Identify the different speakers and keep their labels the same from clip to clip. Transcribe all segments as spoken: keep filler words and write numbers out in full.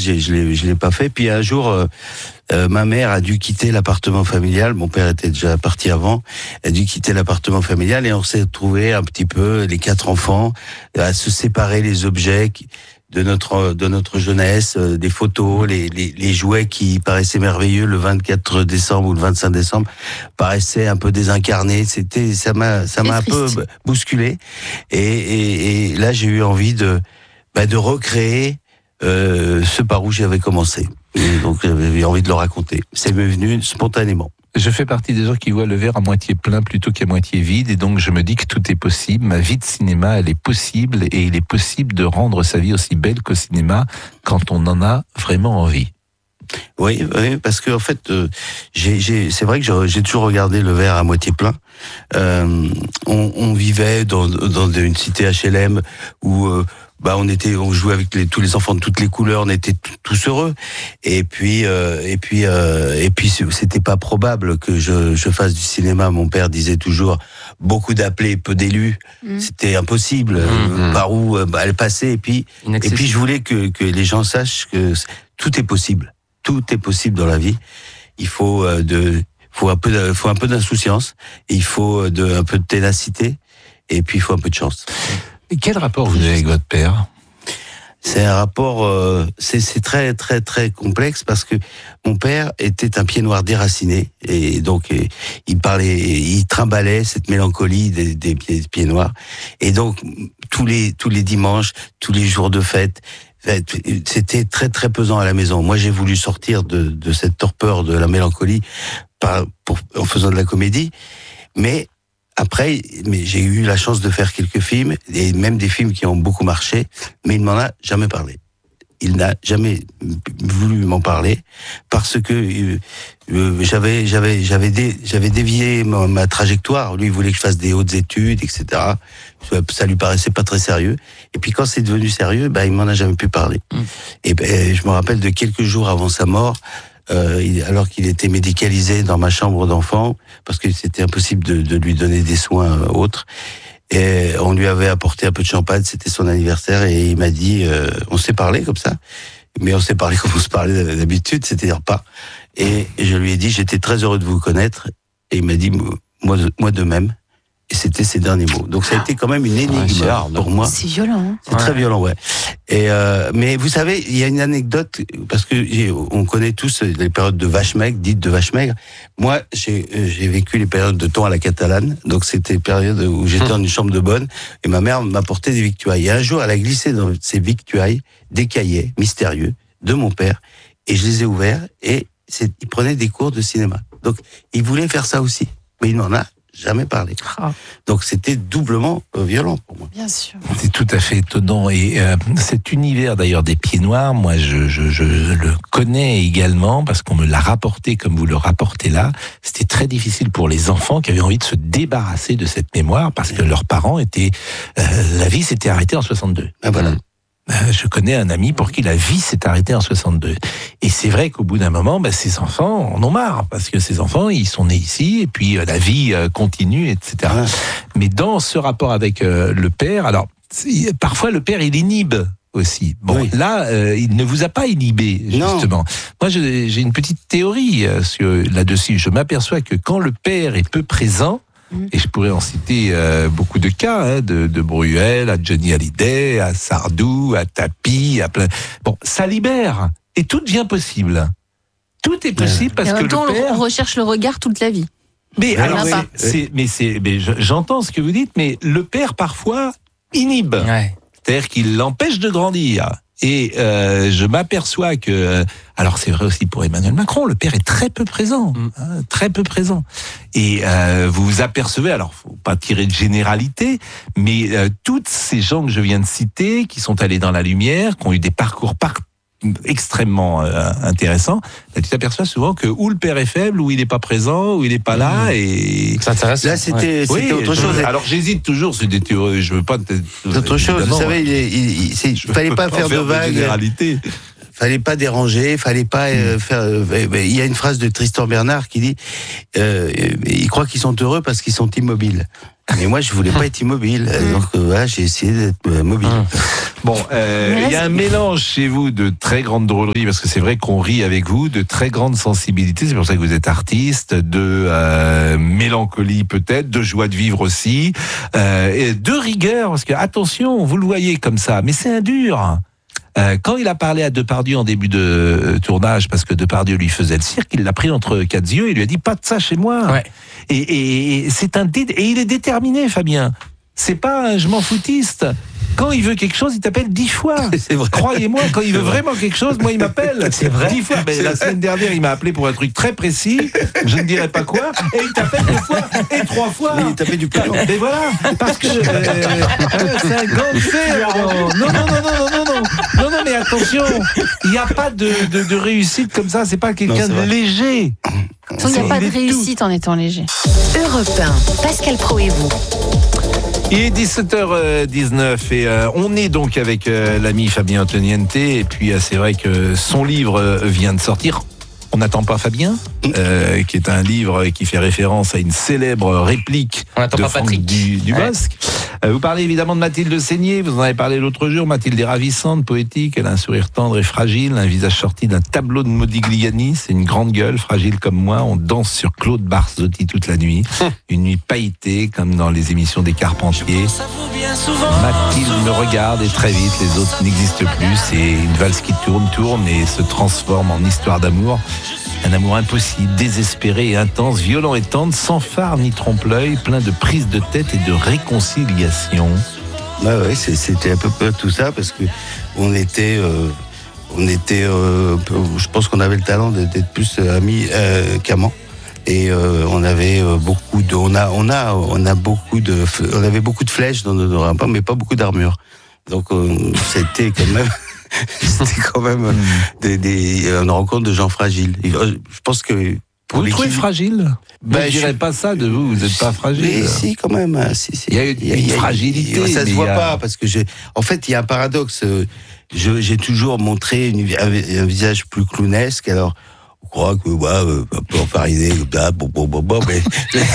Speaker 1: j'ai, je l'ai, je l'ai pas fait. Puis un jour, euh, euh, ma mère a dû quitter l'appartement familial. Mon père était déjà parti avant. Elle a dû quitter l'appartement familial et on s'est retrouvés un petit peu, les quatre enfants, à se séparer les objets qui, de notre de notre jeunesse, euh, des photos, les, les les jouets qui paraissaient merveilleux le vingt-quatre décembre ou le vingt-cinq décembre paraissaient un peu désincarnés. C'était ça m'a ça m'a un peu bousculé et, et et là j'ai eu envie de bah, de recréer euh, ce par où j'avais commencé. Et donc j'avais envie de le raconter. C'est venu spontanément.
Speaker 2: Je fais partie des gens qui voient le verre à moitié plein plutôt qu'à moitié vide, et donc je me dis que tout est possible. Ma vie de cinéma, elle est possible, et il est possible de rendre sa vie aussi belle qu'au cinéma quand on en a vraiment envie.
Speaker 1: Oui, oui, parce que en fait, euh, j'ai, j'ai, c'est vrai que j'ai, j'ai toujours regardé le verre à moitié plein. Euh, on, on vivait dans, dans une cité H L M où euh, bah on était, on jouait avec les, tous les enfants de toutes les couleurs, on était t- tous heureux. Et puis, euh, et puis, euh, et puis, c'était pas probable que je, je fasse du cinéma. Mon père disait toujours beaucoup d'appelés, peu d'élus. Mmh. C'était impossible. Mmh. Par où bah, elle passait. Et puis, et puis, je voulais que que les gens sachent que tout est possible. Tout est possible dans la vie. Il faut euh, de, faut un peu, de, faut un peu d'insouciance. Et il faut de, un peu de ténacité. Et puis il faut un peu de chance.
Speaker 2: Et quel rapport vous avez avec votre père ?
Speaker 1: C'est un rapport, euh, c'est, c'est très très très complexe parce que mon père était un pied noir déraciné et donc et, il parlait, il trimballait cette mélancolie des, des pieds, des pieds noirs et donc tous les tous les dimanches, tous les jours de fête. C'était très très pesant à la maison. Moi, j'ai voulu sortir de, de cette torpeur de la mélancolie par, pour, en faisant de la comédie. Mais après, mais j'ai eu la chance de faire quelques films, et même des films qui ont beaucoup marché, mais il m'en a jamais parlé. Il n'a jamais voulu m'en parler parce que euh, j'avais j'avais j'avais dé, j'avais dévié ma, ma trajectoire. Lui, il voulait que je fasse des hautes études, et cetera. Ça, ça lui paraissait pas très sérieux. Et puis quand c'est devenu sérieux, ben il m'en a jamais pu parler. Mmh. Et ben je me rappelle de quelques jours avant sa mort, euh, il, alors qu'il était médicalisé dans ma chambre d'enfant parce que c'était impossible de, de lui donner des soins euh, autres. Et on lui avait apporté un peu de champagne, c'était son anniversaire, et il m'a dit, euh, on s'est parlé comme ça, mais on s'est parlé comme on se parlait d'habitude, c'est-à-dire pas. Et je lui ai dit, j'étais très heureux de vous connaître, et il m'a dit, moi, moi de même. Et c'était ses derniers mots. Donc ça a été quand même une énigme ouais, pour moi.
Speaker 3: C'est violent. Hein
Speaker 1: c'est ouais. très violent, ouais. Et euh, mais vous savez, il y a une anecdote parce que on connaît tous les périodes de vache maigre, dites de vache maigre. Moi, j'ai j'ai vécu les périodes de temps à la catalane. Donc c'était les périodes où j'étais dans une chambre de bonne et ma mère m'apportait des victuailles. Et un jour, elle a glissé dans ces victuailles des cahiers mystérieux de mon père et je les ai ouverts et c'est, il prenait des cours de cinéma. Donc il voulait faire ça aussi, mais il n'en a jamais parlé. Oh. Donc c'était doublement euh, violent pour moi.
Speaker 3: Bien sûr.
Speaker 2: C'est tout à fait étonnant. Et euh, cet univers d'ailleurs des pieds noirs, moi je, je, je le connais également parce qu'on me l'a rapporté comme vous le rapportez là. C'était très difficile pour les enfants qui avaient envie de se débarrasser de cette mémoire parce que leurs parents étaient... Euh, la vie s'était arrêtée en soixante-deux.
Speaker 1: Ah voilà. Mmh.
Speaker 2: Je connais un ami pour qui la vie s'est arrêtée en soixante-deux. Et c'est vrai qu'au bout d'un moment, bah, ces enfants en ont marre, parce que ces enfants, ils sont nés ici, et puis euh, la vie euh, continue, et cetera. Ouais. Mais dans ce rapport avec euh, le père, alors, parfois le père, il inhibe aussi. Bon, oui. Là, euh, il ne vous a pas inhibé, justement. Non. Moi, je, j'ai une petite théorie euh, sur, là-dessus. Je m'aperçois que quand le père est peu présent, et je pourrais en citer euh, beaucoup de cas, hein, de, de Bruel à Johnny Hallyday, à Sardou, à Tapi, à plein. Bon, ça libère et tout devient possible. Tout est possible parce que
Speaker 3: le père. En même temps,
Speaker 2: père...
Speaker 3: on recherche le regard toute la vie.
Speaker 2: Mais alors, c'est, c'est, mais c'est, mais j'entends ce que vous dites, mais le père parfois inhibe, ouais. C'est-à-dire qu'il l'empêche de grandir. Et euh, je m'aperçois que, alors c'est vrai aussi pour Emmanuel Macron, le père est très peu présent, mm. hein, très peu présent. Et euh, vous vous apercevez, alors faut pas tirer de généralité, mais euh, toutes ces gens que je viens de citer, qui sont allés dans la lumière, qui ont eu des parcours par- extrêmement euh, intéressants, là, tu t'aperçois souvent que ou le père est faible, ou il n'est pas présent, ou il n'est pas là, et
Speaker 1: c'est intéressant. Là, c'était, ouais. c'était oui, autre chose.
Speaker 2: Je, alors j'hésite toujours, c'est des théories, je veux pas.
Speaker 1: C'est autre chose. Vous savez, il, il, il, il fallait pas faire de vagues.
Speaker 2: Généralité.
Speaker 1: Fallait pas déranger, fallait pas euh, faire. Euh, il y a une phrase de Tristan Bernard qui dit euh, il croit qu'ils sont heureux parce qu'ils sont immobiles. Mais moi, je voulais pas être immobile. Donc euh, voilà, j'ai essayé d'être euh, mobile.
Speaker 2: Mmh. Bon, euh, il y a un mélange chez vous de très grande drôlerie, parce que c'est vrai qu'on rit avec vous, de très grande sensibilité, c'est pour ça que vous êtes artiste, de euh, mélancolie peut-être, de joie de vivre aussi, euh, et de rigueur, parce que attention, vous le voyez comme ça, mais c'est un dur. Euh, quand il a parlé à Depardieu en début de euh, tournage, parce que Depardieu lui faisait le cirque, il l'a pris entre quatre yeux et il lui a dit pas de ça chez moi.
Speaker 3: Ouais.
Speaker 2: Et, et, et c'est un dé- et il est déterminé, Fabien. C'est pas un je m'en foutiste. Quand il veut quelque chose, il t'appelle dix fois.
Speaker 1: C'est vrai.
Speaker 2: Croyez-moi, quand il veut vraiment quelque chose, moi il m'appelle.
Speaker 3: C'est vrai.
Speaker 2: Dix fois. Mais la semaine dernière, il m'a appelé pour un truc très précis. Je ne dirai pas quoi. Et il t'appelle deux fois et trois fois.
Speaker 1: Mais il tapait du plomb.
Speaker 2: Mais voilà, parce que euh, euh, c'est un gant de fer. Non, non, non, non, non, non, non, non, non, mais attention, il n'y a pas de, de, de réussite comme ça. C'est pas quelqu'un
Speaker 1: Non,
Speaker 2: de
Speaker 1: c'est vrai.
Speaker 2: léger.
Speaker 4: Il n'y a pas de
Speaker 2: Il est
Speaker 4: réussite en étant léger.
Speaker 5: Europe un, Pascal Praud et vous.
Speaker 2: Il est dix-sept heures dix-neuf et euh, on est donc avec euh, l'ami Fabien Antoniente et puis euh, c'est vrai que son livre euh, vient de sortir. On n'attend pas Fabien, euh, qui est un livre qui fait référence à une célèbre réplique
Speaker 3: On n'attend
Speaker 2: de
Speaker 3: pas
Speaker 2: Franck
Speaker 3: Patrick.
Speaker 2: du, du
Speaker 3: Ouais.
Speaker 2: Bosc. Euh, vous parlez évidemment de Mathilde Seigné, vous en avez parlé l'autre jour. Mathilde est ravissante, poétique, elle a un sourire tendre et fragile, un visage sorti d'un tableau de Modigliani, c'est une grande gueule, fragile comme moi. On danse sur Claude Barzotti toute la nuit, une nuit pailletée comme dans les émissions des Carpentiers. Mathilde me regarde et très vite les autres n'existent plus. C'est une valse qui tourne, tourne et se transforme en histoire d'amour. Un amour impossible, désespéré et intense, violent et tendre, sans phare ni trompe-l'œil, plein de prises de tête et de réconciliation.
Speaker 1: Ouais, ouais, c'est- c'était à peu près tout ça parce que on était, euh, on était, euh, je pense qu'on avait le talent d'être d'être plus amis euh, qu'amants. Et euh, on avait euh, beaucoup de, on a, on a, on a beaucoup de, on avait beaucoup de flèches dans nos rapports, mais pas beaucoup d'armure. Donc euh, c'était quand même, c'était quand même euh, des, des, une rencontre de gens fragiles. Et, euh, je pense que pour
Speaker 2: Vous le trouvez
Speaker 1: l'équilibre-
Speaker 2: fragile?
Speaker 1: Ben,
Speaker 2: Je ne dirais
Speaker 1: je-
Speaker 2: pas ça de vous, vous n'êtes pas fragile.
Speaker 1: Mais si, quand même. hein, si, si.
Speaker 2: Il y a une- une fragilité,
Speaker 1: Ça se
Speaker 2: mais
Speaker 1: voit
Speaker 2: il y a-
Speaker 1: pas parce que j'ai. En fait, il y a un paradoxe. euh, je- J'ai toujours montré une, un, un visage plus clownesque. Alors, on croit que ouais, euh, un peu enfarinné, comme ça, bon, bon, bon, bon, mais.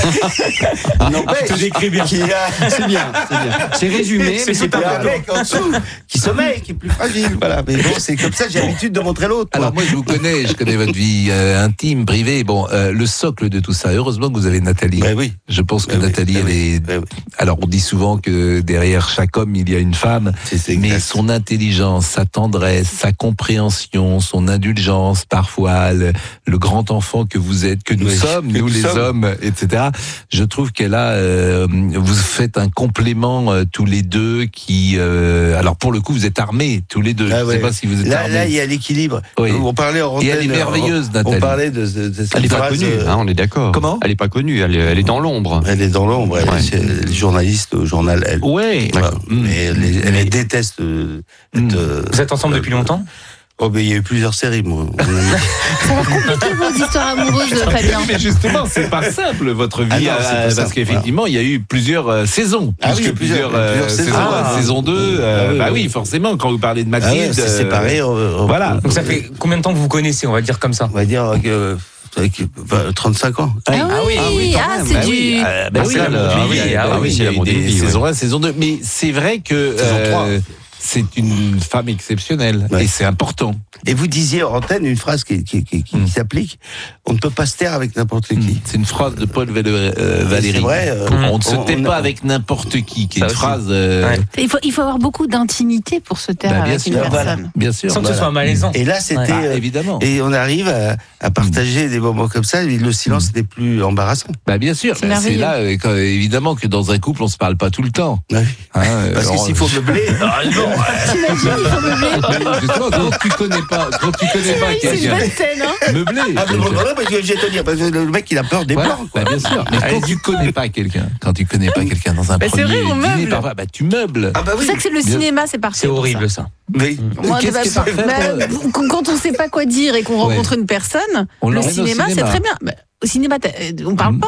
Speaker 1: N'empêche
Speaker 3: Tu décris bien.
Speaker 1: qu'il y a- C'est bien, c'est bien.
Speaker 3: C'est résumé, mais
Speaker 1: C'est
Speaker 3: c'est
Speaker 1: qu'il y a
Speaker 3: pas
Speaker 1: un mec en dessous qui sommeille, qui est plus fragile. Voilà. Mais bon, c'est comme ça. J'ai l'habitude de montrer l'autre. quoi.
Speaker 2: Alors moi je vous connais, je connais votre vie euh, intime, privée. Bon, euh, le socle de tout ça. Heureusement que vous avez Nathalie.
Speaker 1: Ben oui.
Speaker 2: Je pense que
Speaker 1: Ben oui,
Speaker 2: Nathalie,
Speaker 1: ben
Speaker 2: elle
Speaker 1: oui,
Speaker 2: est.
Speaker 1: ben oui.
Speaker 2: Alors on dit souvent que derrière chaque homme il y a une femme,
Speaker 1: C'est- c'est
Speaker 2: mais
Speaker 1: exact.
Speaker 2: son intelligence, sa tendresse, sa compréhension, son indulgence, parfois le, le grand enfant que vous êtes, que nous
Speaker 1: Oui,
Speaker 2: sommes,
Speaker 1: que
Speaker 2: nous
Speaker 1: nous
Speaker 2: les
Speaker 1: sommes.
Speaker 2: hommes, et cetera. Je trouve qu'elle a, euh, vous faites un complément euh, tous les deux qui, euh, alors pour le coup vous êtes armés tous les deux.
Speaker 1: Ah
Speaker 2: Je ne
Speaker 1: ouais.
Speaker 2: sais pas si vous êtes
Speaker 1: Là,
Speaker 2: armés.
Speaker 1: là, il y a l'équilibre.
Speaker 2: Oui.
Speaker 1: On parlait en
Speaker 2: Et elle est
Speaker 1: antenne,
Speaker 2: merveilleuse,
Speaker 1: on-
Speaker 2: Nathalie.
Speaker 1: On parlait de, de, de cette
Speaker 6: Elle n'est pas
Speaker 1: phrase,
Speaker 6: connue,
Speaker 1: euh,
Speaker 6: hein, on est d'accord.
Speaker 2: Comment
Speaker 6: Elle n'est pas connue, elle est, elle est dans l'ombre.
Speaker 1: Elle est dans l'ombre, elle,
Speaker 6: Ouais.
Speaker 1: est- elle est journaliste au journal Elle.
Speaker 2: Ouais.
Speaker 1: Voilà.
Speaker 2: Mm.
Speaker 1: Mais elle, est- elle
Speaker 2: Mais-
Speaker 1: déteste. euh,
Speaker 2: Mm.
Speaker 1: être, euh,
Speaker 3: Vous êtes ensemble depuis longtemps?
Speaker 1: Oh, ben il y a eu plusieurs séries, moi. On a mis-
Speaker 4: Ça va compliquer vos histoires amoureuses, Fabien.
Speaker 2: Mais justement, c'est pas simple votre vie,
Speaker 1: Ah non,
Speaker 2: euh,
Speaker 1: c'est pas
Speaker 2: parce
Speaker 1: simple,
Speaker 2: qu'effectivement, il y a eu plusieurs euh, saisons,
Speaker 1: Ah
Speaker 2: plus
Speaker 1: oui,
Speaker 2: que
Speaker 1: plusieurs-
Speaker 2: plusieurs, euh,
Speaker 1: plusieurs
Speaker 2: saisons.
Speaker 1: saisons.
Speaker 2: La
Speaker 1: Ah.
Speaker 2: saison deux, euh,
Speaker 1: Ah oui,
Speaker 2: bah
Speaker 1: oui.
Speaker 2: oui, forcément, quand vous parlez de
Speaker 1: Ah
Speaker 2: Mathilde,
Speaker 1: ouais, c'est
Speaker 2: euh,
Speaker 1: séparé. on- on-
Speaker 2: voilà.
Speaker 3: Donc ça fait combien de temps que vous vous connaissez, on va dire comme ça?
Speaker 1: On va dire que. Avec vingt, trente-cinq ans.
Speaker 4: Ah oui,
Speaker 3: oui,
Speaker 4: ah,
Speaker 3: oui, quand même.
Speaker 4: c'est
Speaker 2: Bah
Speaker 4: du.
Speaker 2: oui, euh, bah
Speaker 3: Ah,
Speaker 2: oui,
Speaker 3: c'est l'amour
Speaker 2: ah
Speaker 3: d'une
Speaker 2: oui,
Speaker 3: vie,
Speaker 2: bah
Speaker 3: ah
Speaker 2: oui,
Speaker 3: oui,
Speaker 2: il y
Speaker 6: c'est
Speaker 2: a eu
Speaker 6: l'amour
Speaker 2: des
Speaker 6: d'une vie,
Speaker 2: saisons un, saison deux, mais c'est vrai que
Speaker 1: Saison trois.
Speaker 2: euh, c'est une femme exceptionnelle
Speaker 1: Ouais.
Speaker 2: et c'est important.
Speaker 1: Et vous disiez en antenne une phrase qui, qui, qui, qui
Speaker 2: Mm.
Speaker 1: s'applique. On ne peut pas se taire avec n'importe qui.
Speaker 2: C'est une phrase de Paul Valéry. euh, Valéry.
Speaker 1: C'est vrai. euh,
Speaker 2: On ne se
Speaker 1: on-
Speaker 2: tait
Speaker 1: on-
Speaker 2: pas avec n'importe qui, qui est
Speaker 3: Ça
Speaker 2: une
Speaker 3: aussi.
Speaker 2: phrase. euh,
Speaker 3: Ouais.
Speaker 4: Il faut, il faut avoir beaucoup d'intimité pour se taire
Speaker 2: Bah, bien
Speaker 4: avec une
Speaker 2: sûr,
Speaker 4: personne.
Speaker 1: voilà.
Speaker 2: Bien sûr.
Speaker 3: Sans que ce
Speaker 1: Voilà.
Speaker 3: soit malaisant.
Speaker 1: Et là, c'était.
Speaker 3: Ouais.
Speaker 2: Bah,
Speaker 1: euh,
Speaker 2: évidemment.
Speaker 1: Et on arrive à, à partager des moments comme ça. Et le silence
Speaker 2: Mm.
Speaker 1: n'était plus embarrassant.
Speaker 2: Bah bien sûr,
Speaker 4: C'est
Speaker 2: bah, c'est
Speaker 4: merveilleux.
Speaker 2: là euh, quand- évidemment que dans un couple on se parle pas tout le temps.
Speaker 1: Ouais.
Speaker 2: Hein, euh,
Speaker 1: Parce que
Speaker 2: alors,
Speaker 1: s'il faut meubler. Ah, non.
Speaker 4: T'imagines, il faut meubler.
Speaker 2: mais justement, quand tu connais pas, quand tu connais pas
Speaker 4: C'est une
Speaker 2: quelqu'un,
Speaker 4: bonne scène, hein.
Speaker 2: meubler.
Speaker 1: Ah, mais bon, voilà, parce que je vais te dire, parce que le mec, il a peur des
Speaker 2: Voilà,
Speaker 1: blancs, quoi.
Speaker 2: bah, bien sûr. Mais quand tu connais pas quelqu'un, quand tu connais pas quelqu'un dans un
Speaker 4: Bah, c'est
Speaker 2: premier
Speaker 4: vrai, on
Speaker 2: dîner,
Speaker 4: meuble.
Speaker 2: parfois, bah tu meubles.
Speaker 1: Ah, bah
Speaker 4: C'est
Speaker 1: oui.
Speaker 4: pour ça que c'est le
Speaker 2: Bien.
Speaker 4: cinéma, c'est parfait.
Speaker 3: C'est
Speaker 4: pour
Speaker 3: horrible
Speaker 4: ça.
Speaker 3: ça.
Speaker 1: Mais
Speaker 4: Moi,
Speaker 2: Qu'est-ce
Speaker 4: bah,
Speaker 2: que ça fait
Speaker 4: bah,
Speaker 2: pour-
Speaker 4: quand quand on sait pas quoi dire et qu'on
Speaker 2: Ouais.
Speaker 4: rencontre une personne,
Speaker 2: On
Speaker 4: le
Speaker 2: l'emmène au
Speaker 4: cinéma, c'est
Speaker 2: cinéma.
Speaker 4: très bien. Bah, au cinéma, t'as- euh, on parle
Speaker 2: Mhm.
Speaker 4: pas.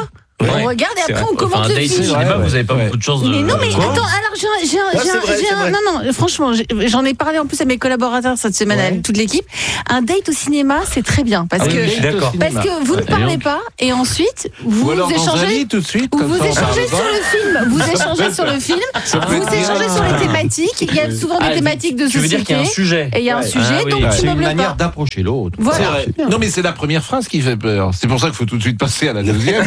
Speaker 4: On regarde et après on commente
Speaker 7: enfin, un
Speaker 4: le
Speaker 7: date
Speaker 4: film.
Speaker 7: cinéma,
Speaker 2: Ouais,
Speaker 7: vous avez pas
Speaker 2: ouais.
Speaker 7: beaucoup de chance de.
Speaker 4: Mais non, mais
Speaker 7: Quoi
Speaker 4: attends, alors j'ai un- j'ai un-
Speaker 1: Ah,
Speaker 4: j'ai
Speaker 1: c'est
Speaker 4: un-
Speaker 1: vrai,
Speaker 4: j'ai
Speaker 1: c'est
Speaker 4: un-
Speaker 1: vrai.
Speaker 4: non, non, franchement, j'ai- j'en ai parlé en plus à mes collaborateurs cette semaine,
Speaker 2: Ouais.
Speaker 4: à toute l'équipe. Un date au cinéma, c'est très bien parce
Speaker 3: Ah oui,
Speaker 4: que
Speaker 3: je suis d'accord.
Speaker 4: parce que vous ne
Speaker 7: Ouais,
Speaker 4: parlez
Speaker 7: donc.
Speaker 4: pas et ensuite vous
Speaker 2: Ou alors dans un
Speaker 4: échangez.
Speaker 2: lit tout de suite.
Speaker 4: Ou
Speaker 2: comme
Speaker 4: vous
Speaker 2: ça, on
Speaker 4: échangez
Speaker 2: parle
Speaker 4: sur le film, vous échangez sur le film,
Speaker 2: peut
Speaker 4: vous
Speaker 2: être
Speaker 4: échangez
Speaker 2: bien.
Speaker 4: sur les thématiques. Il y a souvent des
Speaker 7: Ah,
Speaker 4: thématiques de
Speaker 7: Tu veux dire qu'il y a un
Speaker 4: société
Speaker 7: sujet
Speaker 4: et il y a un
Speaker 7: Ouais.
Speaker 4: sujet,
Speaker 7: Ah oui.
Speaker 4: donc
Speaker 2: Ouais.
Speaker 4: tu
Speaker 8: C'est une
Speaker 4: meubles
Speaker 8: manière
Speaker 4: pas.
Speaker 8: d'approcher l'autre.
Speaker 2: C'est
Speaker 4: Voilà.
Speaker 2: vrai. Non, mais c'est la première phrase qui fait peur. C'est pour ça qu'il faut tout de suite passer à la deuxième.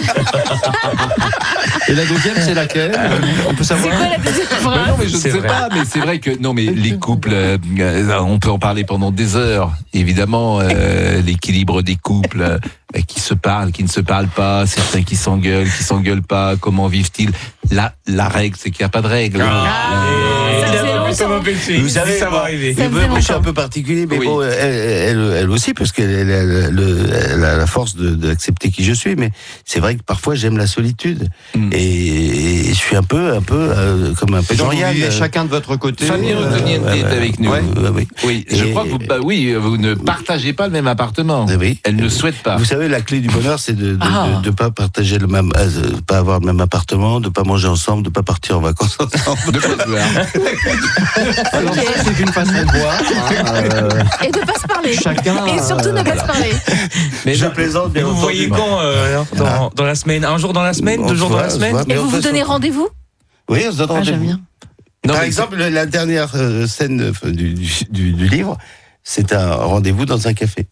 Speaker 8: Et la deuxième, c'est laquelle On peut
Speaker 4: C'est
Speaker 8: savoir.
Speaker 4: quoi la deuxième
Speaker 2: Mais
Speaker 4: phrase
Speaker 2: non, mais je ne
Speaker 3: C'est
Speaker 2: sais
Speaker 3: vrai.
Speaker 2: pas, mais c'est vrai que non, mais les couples, euh, euh, on peut en parler pendant des heures. Évidemment, euh, l'équilibre des couples euh, qui se parlent, qui ne se parlent pas, certains qui s'engueulent, qui s'engueulent pas. Comment vivent-ils? La la règle, c'est qu'il n'y a pas de règle.
Speaker 4: Ah, ça faisait
Speaker 3: Évidemment,
Speaker 4: longtemps.
Speaker 3: ça m'a fait
Speaker 1: Vous savez,
Speaker 3: ça va
Speaker 1: moi,
Speaker 3: arriver.
Speaker 4: Ça
Speaker 1: mais
Speaker 4: faisait
Speaker 1: moi, moi, je suis un
Speaker 4: longtemps.
Speaker 1: peu particulier, mais
Speaker 2: Oui.
Speaker 1: bon, elle, elle, elle aussi, parce qu'elle elle, elle, le- elle a la force de- d'accepter qui je suis. Mais c'est vrai que parfois j'aime la solitude,
Speaker 2: Mm.
Speaker 1: et, et je suis un peu, un peu euh, comme un peu
Speaker 8: Et donc, vous
Speaker 1: Jean-Yann.
Speaker 8: vivez chacun de votre côté.
Speaker 2: Fabien
Speaker 8: euh,
Speaker 2: Ottoniente
Speaker 1: ouais,
Speaker 2: est
Speaker 1: ouais.
Speaker 2: avec nous.
Speaker 1: Ouais, ouais, oui.
Speaker 2: Oui, je
Speaker 1: Et-
Speaker 2: crois que vous, bah oui, vous ne partagez pas le même appartement.
Speaker 1: Oui.
Speaker 2: Elle ne souhaite pas.
Speaker 1: Vous savez, la clé du bonheur, c'est de de,
Speaker 3: Ah.
Speaker 1: de, de pas partager le même, euh, de pas avoir le même appartement, de pas manger ensemble, de pas partir en vacances ensemble.
Speaker 2: De pas se voir.
Speaker 8: Alors, ça, c'est une façon de voir. hein, euh,
Speaker 4: Et de pas se parler.
Speaker 8: Chacun.
Speaker 4: Et surtout ne pas se parler.
Speaker 2: Mais
Speaker 1: je
Speaker 2: non,
Speaker 1: plaisante,
Speaker 3: Et
Speaker 1: bien
Speaker 3: vous
Speaker 1: entendu.
Speaker 3: voyez quand euh, dans, dans la semaine? Un jour dans la semaine?
Speaker 1: On
Speaker 3: Deux
Speaker 1: se
Speaker 3: jours dans
Speaker 1: voit,
Speaker 3: la
Speaker 1: on se
Speaker 3: semaine?
Speaker 1: voit.
Speaker 4: Et
Speaker 1: Mais
Speaker 4: vous
Speaker 1: on
Speaker 4: vous
Speaker 1: fait
Speaker 4: donnez
Speaker 1: son-
Speaker 4: rendez-vous?
Speaker 1: Oui, on se donne
Speaker 4: Ah,
Speaker 1: rendez-vous.
Speaker 4: j'aime bien.
Speaker 2: non,
Speaker 1: Par
Speaker 2: mais
Speaker 1: exemple, la dernière euh, scène euh, du, du, du, du livre, c'est un rendez-vous dans un café.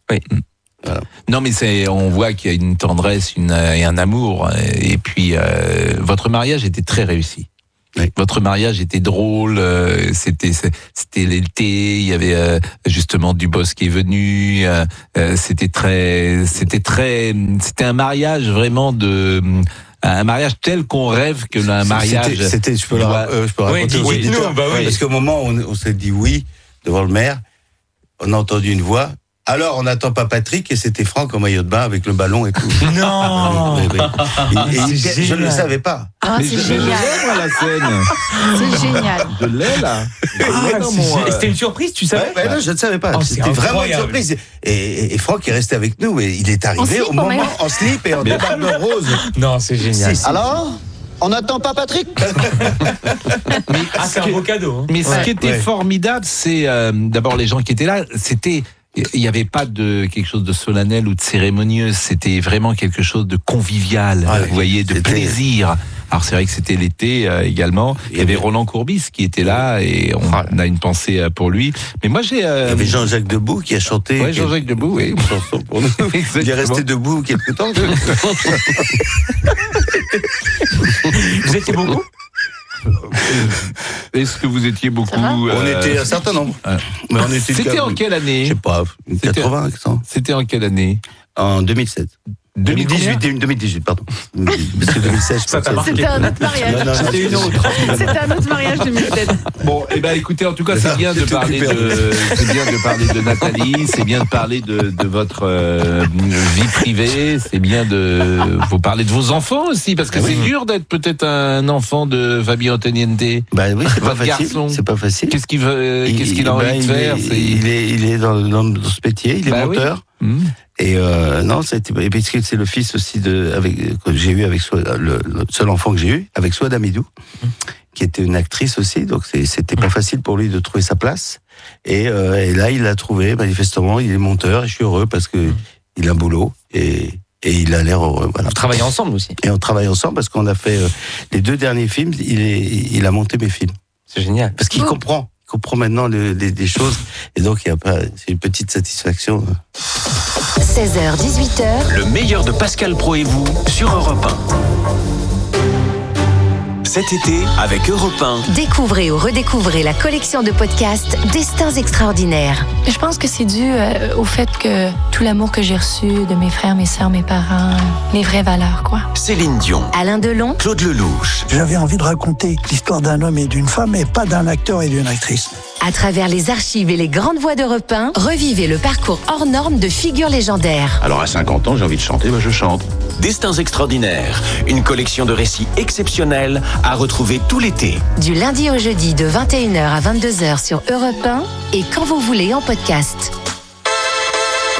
Speaker 2: Non, mais c'est, on voit qu'il y a une tendresse, une, et un amour. Et puis, euh, votre mariage était très réussi.
Speaker 1: Oui.
Speaker 2: Votre mariage était drôle. euh, C'était, c'était l'été. Il y avait euh, justement Dubosc qui est venu. euh, euh, C'était très, c'était très, c'était un mariage vraiment de, un mariage tel qu'on rêve que un mariage.
Speaker 1: C'était, c'était- je peux, le
Speaker 2: doit-
Speaker 1: ra- euh, je peux
Speaker 3: Oui,
Speaker 1: raconter aux
Speaker 3: dites-nous,
Speaker 1: auditeurs.
Speaker 3: bah oui.
Speaker 1: Parce qu'au moment où on, on s'est dit oui devant le maire, on a entendu une voix. Alors, on n'attend pas Patrick, et c'était Franck en maillot de bain avec le ballon et tout.
Speaker 3: Non!
Speaker 1: Oui, oui, oui. Et- et
Speaker 3: C'est
Speaker 1: il- je ne le
Speaker 3: génial.
Speaker 1: savais pas.
Speaker 4: Ah,
Speaker 2: Mais
Speaker 4: c'est
Speaker 2: je, mais je
Speaker 4: génial.
Speaker 2: l'aime, moi, la scène.
Speaker 4: C'est génial.
Speaker 2: Je l'ai, là. Je l'ai
Speaker 3: Ah,
Speaker 2: dans
Speaker 3: c'est
Speaker 2: mon,
Speaker 3: gé-
Speaker 2: euh,
Speaker 3: C'était une surprise, tu savais?
Speaker 1: Ouais, ouais, non, je ne savais pas.
Speaker 3: Oh, c'est
Speaker 1: C'était vraiment une
Speaker 3: incroyable.
Speaker 1: surprise. Et, et- et Franck est resté avec nous, et il est
Speaker 4: En
Speaker 1: arrivé
Speaker 4: slip,
Speaker 1: au
Speaker 4: en
Speaker 1: moment
Speaker 4: maillot.
Speaker 1: en slip et en débardeur rose.
Speaker 3: Non, c'est génial.
Speaker 1: Si, si.
Speaker 8: Alors On n'attend pas Patrick
Speaker 3: Ah, c'est un beau cadeau. hein.
Speaker 2: Mais ce
Speaker 1: Ouais,
Speaker 2: qui était
Speaker 1: ouais.
Speaker 2: formidable, c'est euh, d'abord les gens qui étaient là. C'était, il n'y avait pas de quelque chose de solennel ou de cérémonieux. C'était vraiment quelque chose de convivial.
Speaker 1: Ah oui,
Speaker 2: vous voyez, de
Speaker 1: c'était-
Speaker 2: plaisir. Alors c'est vrai que c'était l'été euh, également. Il y avait Roland Courbis qui était là et on
Speaker 3: Ah.
Speaker 2: a une pensée euh, pour lui. Mais moi j'ai.
Speaker 1: Il
Speaker 2: Euh,
Speaker 1: y avait Jean-Jacques Debout qui a chanté.
Speaker 2: ouais, Jean-Jacques Debout, oui.
Speaker 1: une chanson pour nous. Il est
Speaker 2: Exactement.
Speaker 1: resté debout quelques temps.
Speaker 3: Vous étiez beaucoup?
Speaker 2: Est-ce que vous étiez beaucoup
Speaker 4: va
Speaker 1: On
Speaker 2: euh,
Speaker 1: était un certain nombre.
Speaker 2: euh,
Speaker 1: Mais on était
Speaker 2: C'était en quelle
Speaker 1: Je
Speaker 2: année
Speaker 1: sais pas, une
Speaker 2: C'était-
Speaker 1: quatre-vingts, cent.
Speaker 2: C'était en quelle année
Speaker 1: En deux mille sept.
Speaker 2: deux mille
Speaker 1: deux mille dix-huit, deux mille dix-huit, pardon. Parce que deux mille seize, je
Speaker 3: Ça
Speaker 1: crois
Speaker 3: t'a
Speaker 1: que
Speaker 3: marqué.
Speaker 4: C'était un autre mariage.
Speaker 1: Non, non, non,
Speaker 8: C'était une autre.
Speaker 4: C'était un autre mariage deux mille sept.
Speaker 2: Bon, eh ben, écoutez, en tout cas, c'est bien de
Speaker 1: J'étais
Speaker 2: parler
Speaker 1: occupé,
Speaker 2: de, c'est bien de parler de Nathalie, c'est bien de parler de, de votre euh, vie privée, c'est bien de vous parler de vos enfants aussi, parce que
Speaker 1: Ah
Speaker 2: c'est
Speaker 1: oui.
Speaker 2: dur d'être peut-être un enfant de Fabien Ottoniente.
Speaker 1: Bah oui, c'est pas
Speaker 2: Votre
Speaker 1: facile.
Speaker 2: garçon.
Speaker 1: C'est pas facile.
Speaker 2: Qu'est-ce qu'il veut,
Speaker 1: Il-
Speaker 2: qu'est-ce qu'il a
Speaker 1: bah,
Speaker 2: envie de
Speaker 1: il
Speaker 2: faire?
Speaker 1: est-
Speaker 2: c'est-
Speaker 1: Il est, il est dans, dans, dans ce métier, il est
Speaker 2: Bah oui.
Speaker 1: monteur.
Speaker 2: Hmm.
Speaker 1: Et euh, non, ça a été, parce que c'est le fils aussi de, avec, que j'ai eu avec Soi- le, le seul enfant que j'ai eu, avec Souad Amidou, qui était une actrice aussi, donc c'est- c'était pas facile pour lui de trouver sa place. Et, euh, et là, il l'a trouvé, manifestement, il est monteur, et je suis heureux parce que il a un boulot, et, et il a l'air heureux, voilà.
Speaker 3: Vous travaillez ensemble aussi.
Speaker 1: Et on travaille ensemble parce qu'on a fait euh, les deux derniers films, il, est, il a monté mes films.
Speaker 3: C'est génial.
Speaker 1: Parce qu'il
Speaker 4: Oh.
Speaker 1: comprend, il comprend maintenant le- les, des choses, et donc il y a pas, c'est une petite satisfaction.
Speaker 5: seize heures dix-huit heures,
Speaker 9: Le meilleur de Pascal Pro et vous sur Europe un. Cet été, avec Europe un,
Speaker 5: découvrez ou redécouvrez la collection de podcasts Destins extraordinaires.
Speaker 10: Je pense que c'est dû euh, au fait que tout l'amour que j'ai reçu de mes frères, mes sœurs, mes parents, les vraies valeurs, quoi.
Speaker 9: Céline Dion,
Speaker 5: Alain Delon,
Speaker 9: Claude Lelouch,
Speaker 11: J'avais envie de raconter l'histoire d'un homme et d'une femme, et pas d'un acteur et d'une actrice.
Speaker 5: à travers les archives et les grandes voix d'Europe un, revivez le parcours hors norme de figures légendaires.
Speaker 12: Alors à cinquante ans, j'ai envie de chanter, bah je chante.
Speaker 9: Destins extraordinaires, une collection de récits exceptionnels à retrouver tout l'été.
Speaker 5: Du lundi au jeudi de vingt et une heures à vingt-deux heures sur Europe un et quand vous voulez en podcast.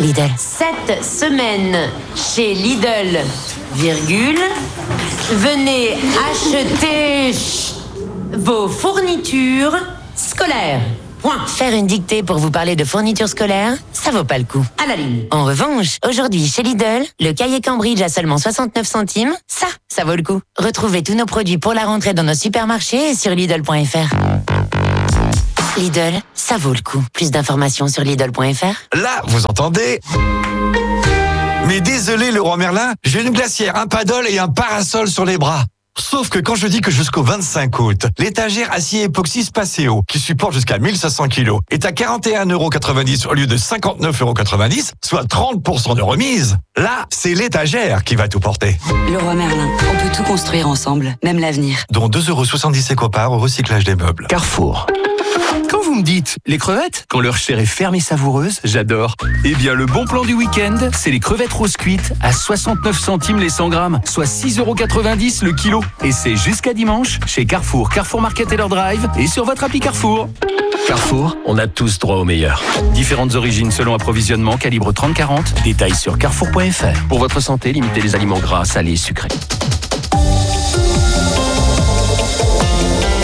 Speaker 5: Lidl. Cette semaine, chez Lidl, virgule, venez acheter vos fournitures scolaires. Point. Faire une dictée pour vous parler de fournitures scolaires, ça vaut pas le coup. À la ligne. En revanche, aujourd'hui, chez Lidl, le cahier Cambridge à seulement soixante-neuf centimes, ça, ça vaut le coup. Retrouvez tous nos produits pour la rentrée dans nos supermarchés et sur Lidl point F R. Lidl, ça vaut le coup. Plus d'informations sur Lidl point F R.
Speaker 7: Là, vous entendez ? Mais désolé, Leroy Merlin, j'ai une glacière, un paddle et un parasol sur les bras. Sauf que quand je dis que jusqu'au vingt-cinq août, l'étagère acier époxy Spaceo, qui supporte jusqu'à mille cinq cents kilos, est à quarante et un euros quatre-vingt-dix au lieu de cinquante-neuf euros quatre-vingt-dix, soit trente pour cent de remise. Là, c'est l'étagère qui va tout porter.
Speaker 13: Leroy Merlin, on peut tout construire ensemble, même l'avenir.
Speaker 7: Dont deux euros soixante-dix éco-parts au recyclage des meubles.
Speaker 14: Carrefour. Quand vous me dites les crevettes, quand leur chair est ferme et savoureuse, j'adore. Eh bien, le bon plan du week-end, c'est les crevettes roses cuites à soixante-neuf centimes les cent grammes, soit six euros quatre-vingt-dix le kilo. Et c'est jusqu'à dimanche chez Carrefour, Carrefour Market et leur drive et sur votre appli Carrefour. Carrefour, on a tous droit au meilleur. Différentes origines selon approvisionnement, calibre trente quarante. Détails sur carrefour point F R.
Speaker 6: Pour votre santé, limitez les aliments gras, salés et sucrés.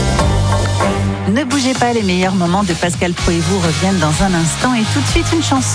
Speaker 4: Ne bougez pas, les meilleurs moments de Pascal Pro et vous reviennent dans un instant et tout de suite une chanson.